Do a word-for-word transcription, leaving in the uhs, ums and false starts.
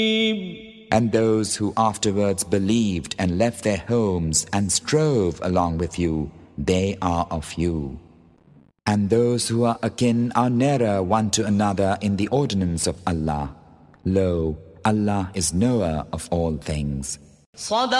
And those who afterwards believed and left their homes and strove along with you, they are of you. And those who are akin are nearer one to another in the ordinance of Allah. Lo, Allah is knower of all things.